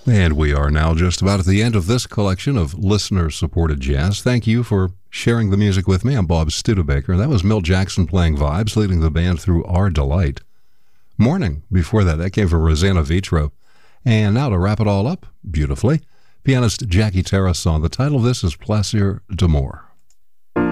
And we are now just about at the end of this collection of listener-supported jazz. Thank you for sharing the music with me. I'm Bob Studebaker. That was Milt Jackson playing vibes, leading the band through Our Delight. Morning, before that came from Rosanna Vitro. And now to wrap it all up beautifully, pianist Jackie Terrason. The title of this is Plaisir d'amour.